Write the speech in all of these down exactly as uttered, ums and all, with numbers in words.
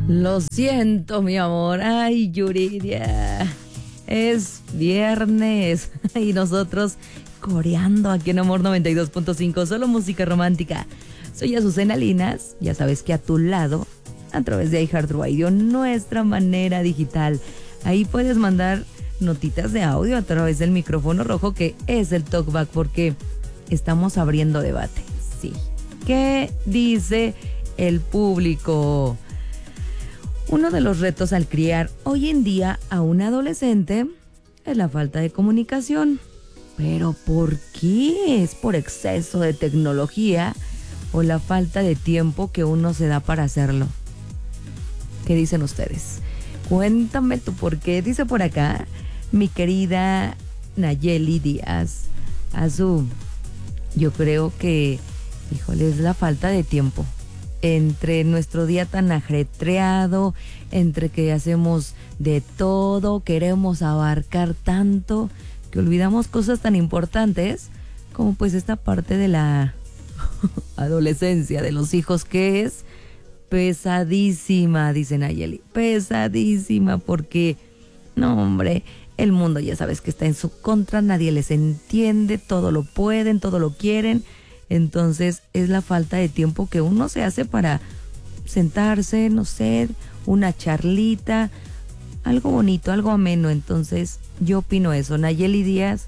Lo siento, mi amor. Ay, Yuridia. Es viernes y nosotros coreando aquí en Amor noventa y dos punto cinco, solo música romántica. Soy Azucena Linas, ya sabes que a tu lado, a través de iHeartRadio, nuestra manera digital. Ahí puedes mandar notitas de audio a través del micrófono rojo que es el TalkBack, porque estamos abriendo debate. Sí. ¿Qué dice el público? Uno de los retos al criar hoy en día a un adolescente es la falta de comunicación. ¿Pero por qué? ¿Es por exceso de tecnología o la falta de tiempo que uno se da para hacerlo? ¿Qué dicen ustedes? Cuéntame tú por qué. Dice por acá mi querida Nayeli Díaz. Azul, yo creo que, híjole, es la falta de tiempo. Entre nuestro día tan ajetreado, entre que hacemos de todo, queremos abarcar tanto, que olvidamos cosas tan importantes como pues esta parte de la adolescencia, de los hijos, que es pesadísima, dice Nayeli, pesadísima, porque, no hombre, el mundo ya sabes que está en su contra, nadie les entiende, todo lo pueden, todo lo quieren. Entonces es la falta de tiempo que uno se hace para sentarse, no sé, una charlita, algo bonito, algo ameno. Entonces yo opino eso. Nayeli Díaz,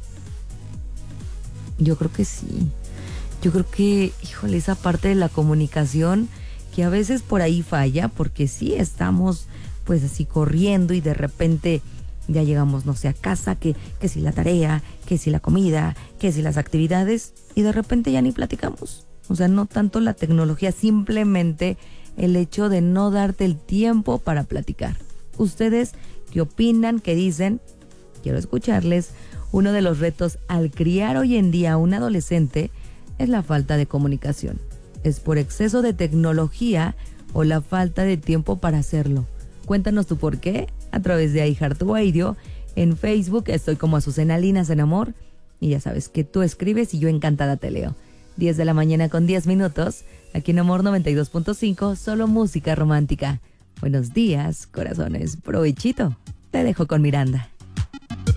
yo creo que sí. Yo creo que, híjole, esa parte de la comunicación que a veces por ahí falla, porque sí estamos pues así corriendo y de repente ya llegamos, no sé, a casa, que, que si la tarea, que si la comida, que si las actividades, y de repente ya ni platicamos. O sea, no tanto la tecnología, simplemente el hecho de no darte el tiempo para platicar. ¿Ustedes qué opinan? ¿Qué dicen? Quiero escucharles. Uno de los retos al criar hoy en día a un adolescente es la falta de comunicación. ¿Es por exceso de tecnología o la falta de tiempo para hacerlo? Cuéntanos tu por qué a través de iHeartRadio. En Facebook estoy como Azucena Linas en Amor. Y ya sabes que tú escribes y yo encantada te leo. diez de la mañana con diez minutos. Aquí en Amor noventa y dos punto cinco, solo música romántica. Buenos días, corazones. Provechito. Te dejo con Miranda.